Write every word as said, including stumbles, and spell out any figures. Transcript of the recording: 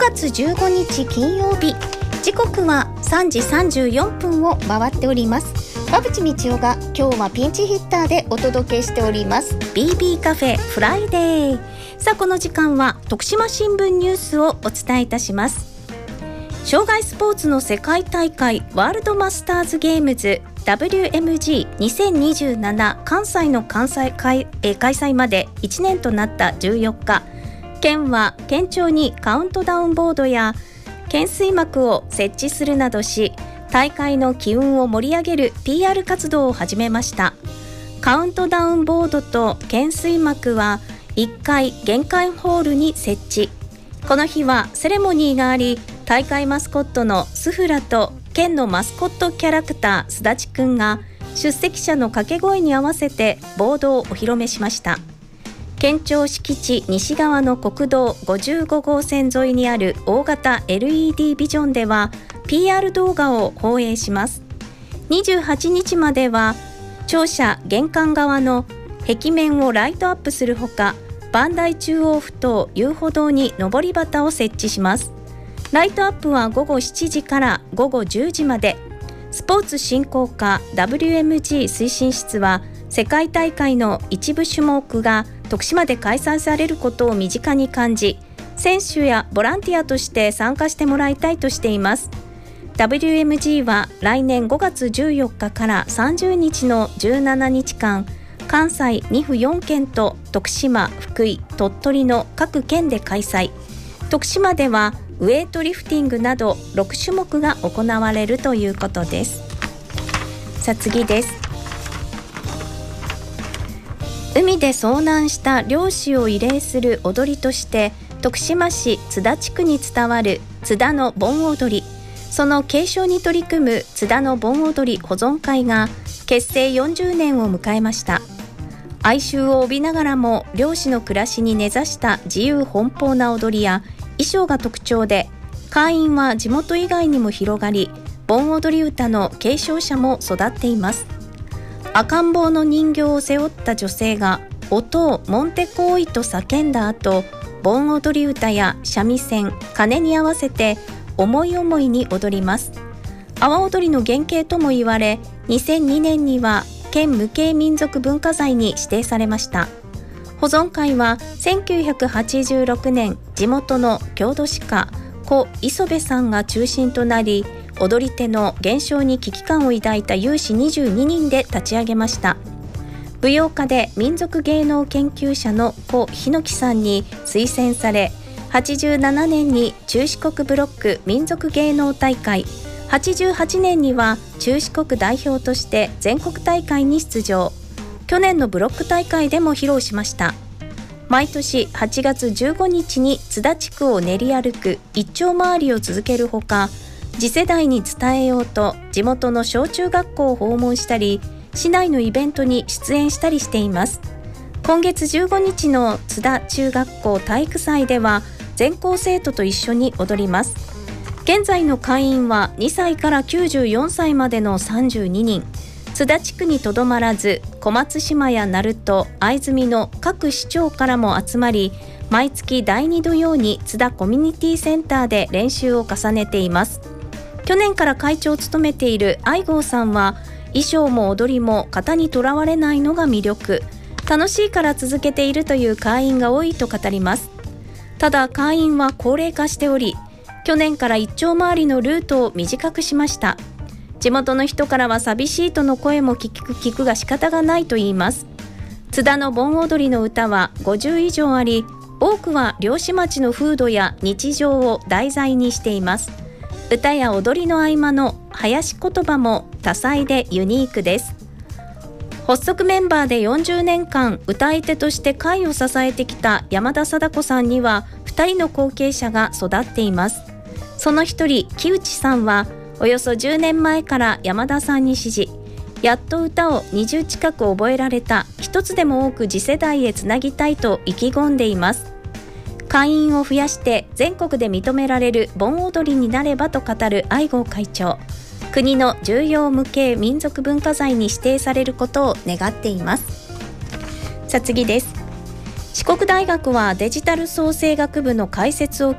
がつじゅうごにち金曜日、時刻はさんじさんじゅうよんぷんを回っております。馬淵道夫が今日はピンチヒッターでお届けしております ビービー カフェフライデー。さあこの時間は徳島新聞ニュースをお伝えいたします。障害スポーツの世界大会ワールドマスターズゲームズ ダブリューエムジーにせんにじゅうなな 関西の関西開, え開催までいちねんとなったじゅうよっか、県は県庁にカウントダウンボードや懸垂幕を設置するなどし、大会の機運を盛り上げる ピーアール 活動を始めました。カウントダウンボードと懸垂幕はいっかい玄関ホールに設置。この日はセレモニーがあり、大会マスコットのスフラと県のマスコットキャラクターすだちくんが出席者の掛け声に合わせてボードをお披露目しました。県庁敷地西側の国道ごじゅうごごうせん沿いにある大型 エルイーディー ビジョンでは ピーアール 動画を放映します。にじゅうはちにちまでは庁舎玄関側の壁面をライトアップするほか、磐梯中央埠頭遊歩道に上り旗を設置します。ライトアップはごごしちじからごごじゅうじまで。スポーツ振興課 ダブリューエムジー 推進室は世界大会の一部種目が徳島で開催されることを身近に感じ、選手やボランティアとして参加してもらいたいとしています。 ダブリューエムジー は来年ごがつじゅうよっかからさんじゅうにちのじゅうしちにちかん、関西にふよんけんと徳島、福井、鳥取の各県で開催。徳島ではウエイトリフティングなどろくしゅもくが行われるということです。さあ次です。海で遭難した漁師を慰霊する踊りとして徳島市津田地区に伝わる津田の盆踊り、その継承に取り組む津田の盆踊り保存会が結成よんじゅうねんを迎えました。哀愁を帯びながらも漁師の暮らしに根ざした自由奔放な踊りや衣装が特徴で、会員は地元以外にも広がり、盆踊り歌の継承者も育っています。赤ん坊の人形を背負った女性が音をもんてこいと叫んだ後、盆踊り歌や三味線、鐘に合わせて思い思いに踊ります。阿波踊りの原型とも言われ、にせんにねんには県無形民族文化財に指定されました。保存会はせんきゅうひゃくはちじゅうろくねん、地元の郷土史家故磯部さんが中心となり、踊り手の減少に危機感を抱いた有志にじゅうににんで立ち上げました。舞踊家で民族芸能研究者の故檜木さんに推薦され、はちじゅうななねんに中四国ブロック民族芸能大会、はちじゅうはちねんには中四国代表として全国大会に出場。去年のブロック大会でも披露しました。毎年はちがつじゅうごにちに津田地区を練り歩く一丁回りを続けるほか、次世代に伝えようと地元の小中学校を訪問したり、市内のイベントに出演したりしています。今月じゅうごにちの津田中学校体育祭では全校生徒と一緒に踊ります。現在の会員はにさいからきゅうじゅうよんさいまでのさんじゅうににん。津田地区にとどまらず、小松島や鳴門、藍住の各市町からも集まり、毎月だいに土曜に津田コミュニティセンターで練習を重ねています。去年から会長を務めている愛郷さんは、衣装も踊りも型にとらわれないのが魅力、楽しいから続けているという会員が多いと語ります。ただ会員は高齢化しており、去年から一丁回りのルートを短くしました。地元の人からは寂しいとの声も聞く聞くが仕方がないと言います。津田の盆踊りの歌はごじゅういじょうあり、多くは漁師町の風土や日常を題材にしています。歌や踊りの合間の囃子言葉も多彩でユニークです。発足メンバーでよんじゅうねんかん歌い手として会を支えてきた山田貞子さんにはふたりの後継者が育っています。その一人、木内さんはおよそじゅうねんまえから山田さんに師事、やっと歌をにじゅう近く覚えられた、一つでも多く次世代へつなぎたいと意気込んでいます。会員を増やして全国で認められる盆踊りになればと語る愛郷会長、国の重要無形民族文化財に指定されることを願っています。さあ次です。四国大学はデジタル創生学部の開設を